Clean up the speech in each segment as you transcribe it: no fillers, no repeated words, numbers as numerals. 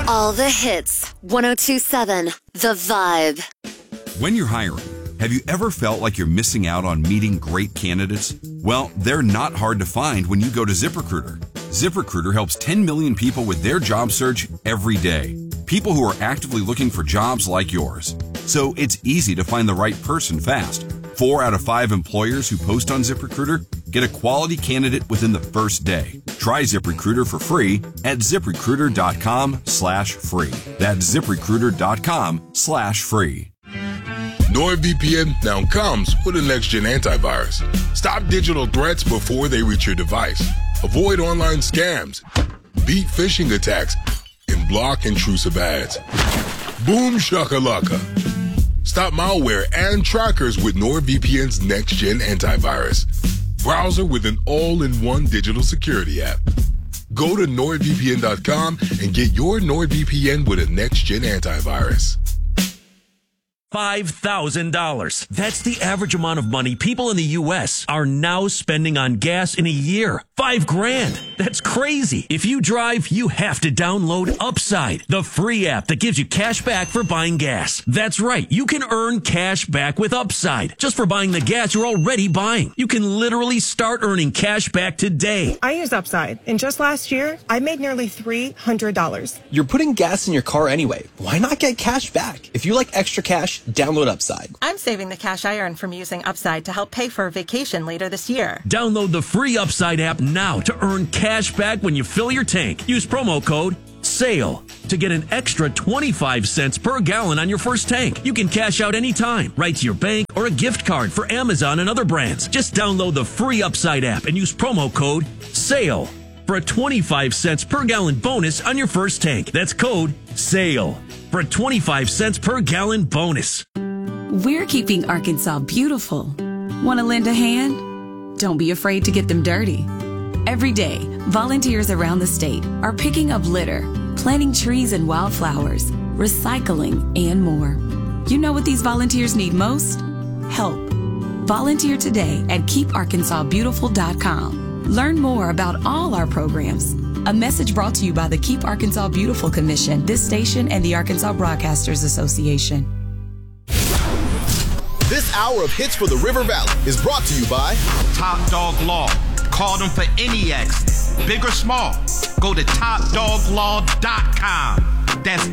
All the hits. 102.7 The Vibe. When you're hiring, have you ever felt like you're missing out on meeting great candidates? Well, they're not hard to find when you go to ZipRecruiter. ZipRecruiter helps 10 million people with their job search every day. People who are actively looking for jobs like yours. So it's easy to find the right person fast. 4 out of 5 employers who post on ZipRecruiter get a quality candidate within the first day. Try ZipRecruiter for free at ZipRecruiter.com/free. That's ZipRecruiter.com/free. NordVPN now comes with a next-gen antivirus. Stop digital threats before they reach your device. Avoid online scams, beat phishing attacks, and block intrusive ads. Boom shakalaka. Stop malware and trackers with NordVPN's next-gen antivirus. Browser with an all-in-one digital security app. Go to NordVPN.com and get your NordVPN with a next-gen antivirus. $5,000. That's the average amount of money people in the U.S. are now spending on gas in a year. $5,000. That's crazy. If you drive, you have to download Upside, the free app that gives you cash back for buying gas. That's right. You can earn cash back with Upside just for buying the gas you're already buying. You can literally start earning cash back today. I use Upside, and just last year, I made nearly $300. You're putting gas in your car anyway. Why not get cash back? If you like extra cash, download Upside. I'm saving the cash I earn from using Upside to help pay for a vacation later this year. Download the free Upside app now to earn cash back when you fill your tank. Use promo code SALE to get an extra 25 cents per gallon on your first tank. You can cash out anytime, right to your bank or a gift card for Amazon and other brands. Just download the free Upside app and use promo code SALE for a 25 cents per gallon bonus on your first tank. That's code SALE for a 25 cents per gallon bonus. We're keeping Arkansas beautiful. Want to lend a hand? Don't be afraid to get them dirty. Every day, volunteers around the state are picking up litter, planting trees and wildflowers, recycling, and more. You know what these volunteers need most? Help. Volunteer today at KeepArkansasBeautiful.com. Learn more about all our programs. A message brought to you by the Keep Arkansas Beautiful Commission, this station, and the Arkansas Broadcasters Association. This hour of Hits for the River Valley is brought to you by Top Dog Law. Call them for any accident, big or small. Go to TopDogLaw.com. That's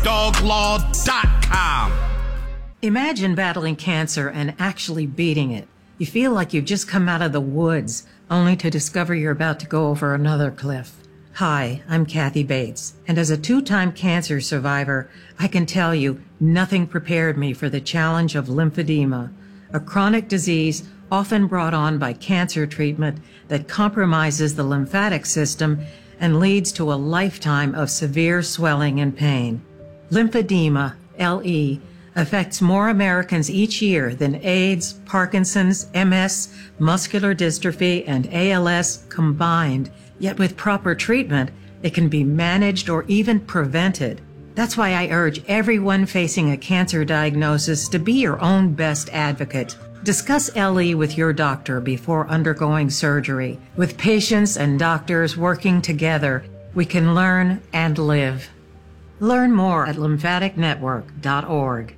TopDogLaw.com. Imagine battling cancer and actually beating it. You feel like you've just come out of the woods, only to discover you're about to go over another cliff. Hi, I'm Kathy Bates, and as a 2-time cancer survivor, I can tell you nothing prepared me for the challenge of lymphedema, a chronic disease often brought on by cancer treatment that compromises the lymphatic system and leads to a lifetime of severe swelling and pain. Lymphedema, LE, affects more Americans each year than AIDS, Parkinson's, MS, muscular dystrophy, and ALS combined. Yet with proper treatment, it can be managed or even prevented. That's why I urge everyone facing a cancer diagnosis to be your own best advocate. Discuss LE with your doctor before undergoing surgery. With patients and doctors working together, we can learn and live. Learn more at lymphaticnetwork.org.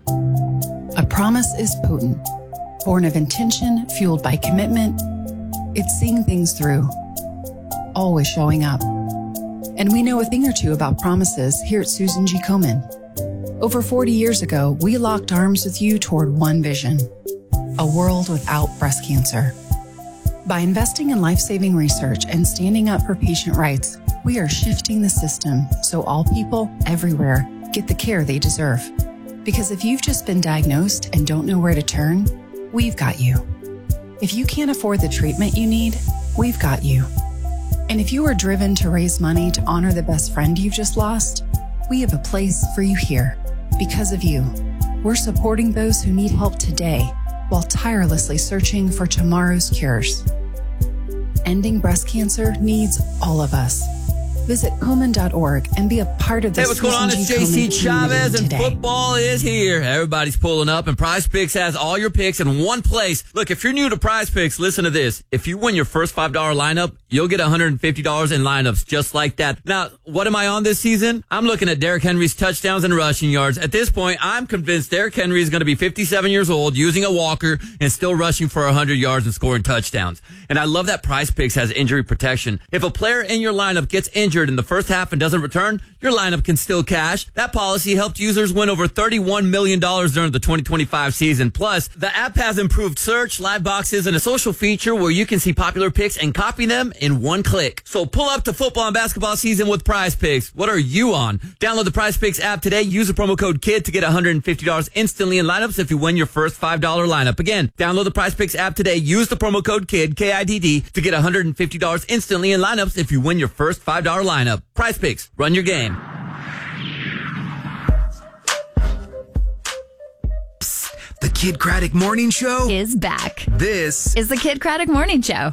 A promise is potent, born of intention, fueled by commitment. It's seeing things through, always showing up. And we know a thing or two about promises here at Susan G. Komen. Over 40 years ago, we locked arms with you toward one vision: a world without breast cancer. By investing in life-saving research and standing up for patient rights, we are shifting the system so all people everywhere get the care they deserve. Because if you've just been diagnosed and don't know where to turn, we've got you. If you can't afford the treatment you need, we've got you. And if you are driven to raise money to honor the best friend you've just lost, we have a place for you here. Because of you, we're supporting those who need help today while tirelessly searching for tomorrow's cures. Ending breast cancer needs all of us. Visit Komen.org and be a part of this. Hey, what's going on? It's JC Chavez, and football is here. Everybody's pulling up, and Prize Picks has all your picks in one place. Look, if you're new to Prize Picks, listen to this. If you win your first $5 lineup, you'll get $150 in lineups just like that. Now, what am I on this season? I'm looking at Derrick Henry's touchdowns and rushing yards. At this point, I'm convinced Derrick Henry is going to be 57 years old, using a walker, and still rushing for 100 yards and scoring touchdowns. And I love that Prize Picks has injury protection. If a player in your lineup gets injured in the first half and doesn't return, your lineup can still cash. That policy helped users win over $31 million during the 2025 season. Plus, the app has improved search, live boxes, and a social feature where you can see popular picks and copy them in one click. So pull up to football and basketball season with Prize Picks. What are you on? Download the Prize Picks app today. Use the promo code KID to get $150 instantly in lineups if you win your first $5 lineup. Again, download the Prize Picks app today. Use the promo code KID, K-I-D-D, to get $150 instantly in lineups if you win your first $5 lineup. Prize Picks. Run your game. The Kid Craddock Morning Show is back. This is the Kid Craddock Morning Show.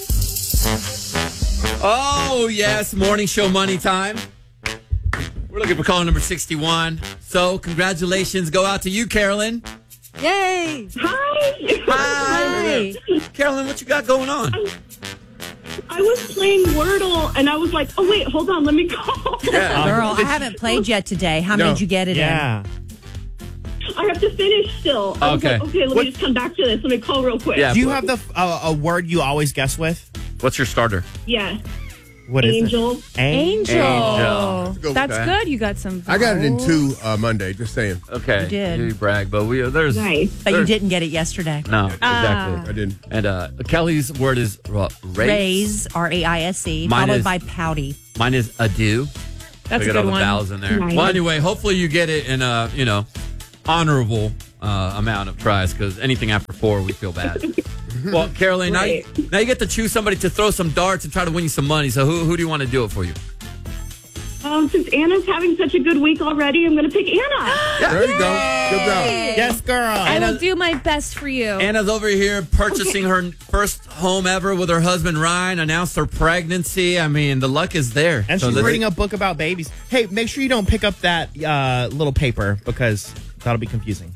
Oh, yes. Morning show money time. We're looking for caller number 61. So, congratulations go out to you, Carolyn. Yay. Hi. Hi. Carolyn, what you got going on? I was playing Wordle, and I was like, oh, wait, hold on, let me call. Yeah. Girl, I haven't played yet today. How many did you get it in? I have to finish still. I was Okay. like, okay, let me just come back to this. Let me call real quick. Yeah, Do you have the a word you always guess with? What's your starter? Yeah. What is Angel. it? Angel. That's Okay. good. You got some. I got it in 2 Monday, just saying. Okay. You did. You brag, but there's... But you didn't get it yesterday. No, exactly. I didn't. And Kelly's word is raise. Raise, R-A-I-S-E, Mine followed is- by pouty. Mine is adieu. That's We a got all good the one. vowels in there. Nice. Well, anyway, hopefully you get it in a, honorable amount of tries, because anything after 4, we feel bad. Well, Caroline, now you get to choose somebody to throw some darts and try to win you some money. So who do you want to do it for you? Since Anna's having such a good week already, I'm going to pick Anna. There you go. Good job. Yes, girl. I will do my best for you. Anna's over here purchasing her first home ever with her husband, Ryan, announced her pregnancy. I mean, the luck is there. And So she's let's- reading a book about babies. Hey, make sure you don't pick up that little paper because that'll be confusing.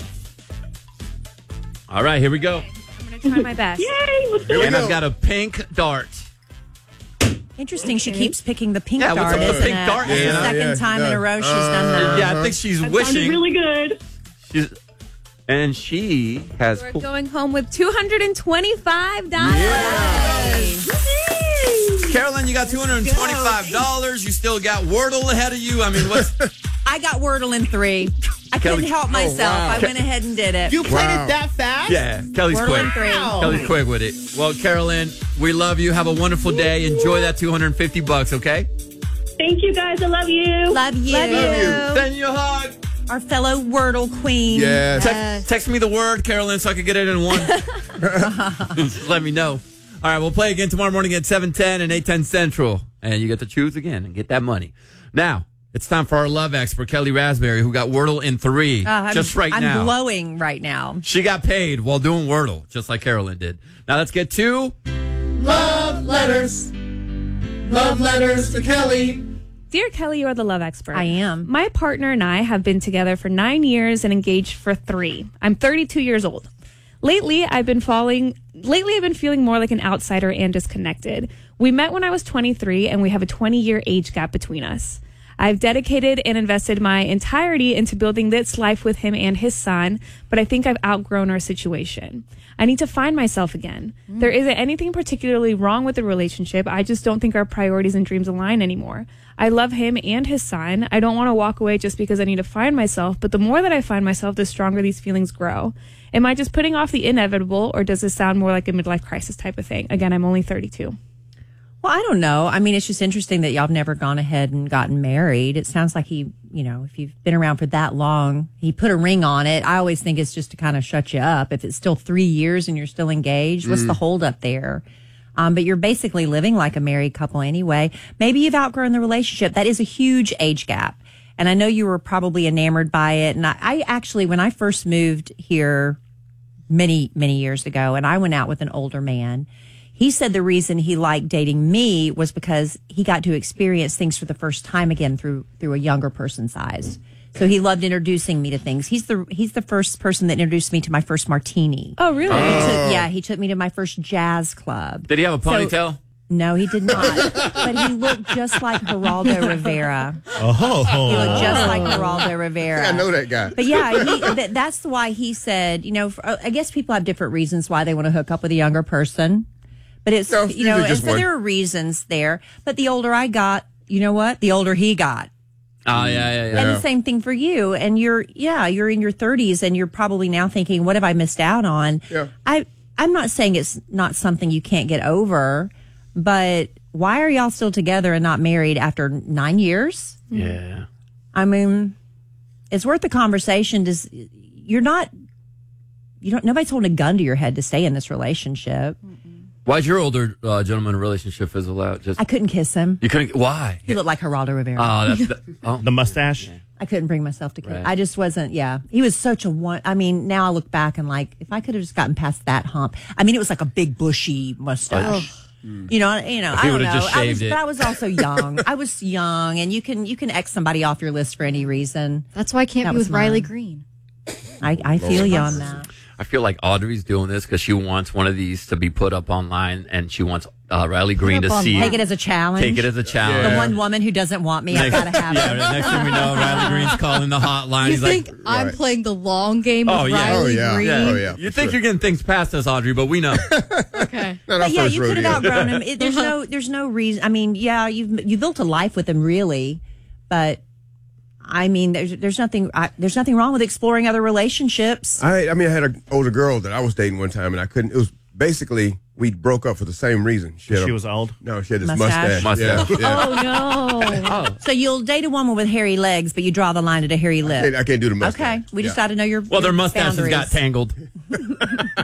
All right, here we go. I'm going to try my best. Yay, let's do it. Anna's got a pink dart. Interesting. She keeps picking the pink Yeah, what's dart, up with isn't pink it? dart, It's the Anna? second time in a row she's done that. Yeah, I think she's That wishing. sounded really good. And she has. We're going home with $225. Carolyn, you got $225. You still got Wordle ahead of you. I mean, what's. I got Wordle in 3. I Kelly- couldn't help myself. wow. I went ahead and did it. You played it that fast? Yeah, Kelly's Wordle quick. in 3. Kelly's quick with it. Well, Carolyn, we love you. Have a wonderful day. Enjoy that $250, okay? Thank you, guys. I love you. Love you. Send you a hug. Our fellow Wordle queen. Yes. Text me the word, Carolyn, so I can get it in one. Just let me know. All right, we'll play again tomorrow morning at 7:10 and 8:10 Central. And you get to choose again and get that money. Now, it's time for our love expert, Kelly Raspberry, who got Wordle in 3 just right I'm now. glowing right now. She got paid while doing Wordle, just like Carolyn did. Now let's get to Love letters. Love letters to Kelly. Dear Kelly, you are the love expert. I am. My partner and I have been together for 9 years and engaged for 3. I'm 32 years old. Lately, I've been feeling more like an outsider and disconnected. We met when I was 23 and we have a 20-year age gap between us. I've dedicated and invested my entirety into building this life with him and his son, but I think I've outgrown our situation. I need to find myself again. There isn't anything particularly wrong with the relationship. I just don't think our priorities and dreams align anymore. I love him and his son. I don't want to walk away just because I need to find myself, but the more that I find myself, the stronger these feelings grow. Am I just putting off the inevitable, or does this sound more like a midlife crisis type of thing? Again, I'm only 32. Well, I don't know. I mean, it's just interesting that y'all have never gone ahead and gotten married. It sounds like he, if you've been around for that long, he put a ring on it. I always think it's just to kind of shut you up. If it's still 3 years and you're still engaged, what's the holdup there? But you're basically living like a married couple anyway. Maybe you've outgrown the relationship. That is a huge age gap. And I know you were probably enamored by it. And I actually, when I first moved here many, many years ago, and I went out with an older man, he said the reason he liked dating me was because he got to experience things for the first time again through a younger person's eyes. So he loved introducing me to things. He's the first person that introduced me to my first martini. Oh, really? He took me to my first jazz club. Did he have a ponytail? No, he did not. But he looked just like Geraldo Rivera. Oh. He looked just like Geraldo Rivera. I know that guy. But yeah, that's why he said, I guess people have different reasons why they want to hook up with a younger person. But it's, and so there are reasons there. But the older I got, you know what? The older he got. Oh, yeah. And the same thing for you. And you're in your 30s and you're probably now thinking, what have I missed out on? Yeah. I'm not saying it's not something you can't get over, but why are y'all still together and not married after 9 years? Yeah. I mean, it's worth the conversation. Nobody's holding a gun to your head to stay in this relationship. Why'd your older gentleman relationship fizzle out? I couldn't kiss him. You couldn't? Why? He looked like Geraldo Rivera. The mustache? I couldn't bring myself to kiss. Right. I just wasn't, He was such a one. I mean, now I look back and if I could have just gotten past that hump. I mean, it was like a big bushy mustache. I don't know. Just shaved it. But I was also young. I was young, and you can X somebody off your list for any reason. That's why I can't be with Riley Green. I feel you on that. I feel like Audrey's doing this because she wants one of these to be put up online, and she wants Riley Green to see it. Take it as a challenge. Take it as a challenge. The one woman who doesn't want me, I've got to have it. Next thing we know, Riley Green's calling the hotline. You He's think like, I'm playing the long game with Riley Green? Yeah. You think you're getting things past us, Audrey, but we know. Okay. But yeah, you could have outgrown him. There's no reason. I mean, yeah, you built a life with him, really, but I mean, there's nothing wrong with exploring other relationships. I had an older girl that I was dating one time, and I couldn't. It was basically we broke up for the same reason. She was old. No, she had this mustache. Mustache. Yeah. Oh no! So you'll date a woman with hairy legs, but you draw the line at a hairy lip. I can't do the mustache. Okay, we just got to know your. Well, their mustaches boundaries. got tangled.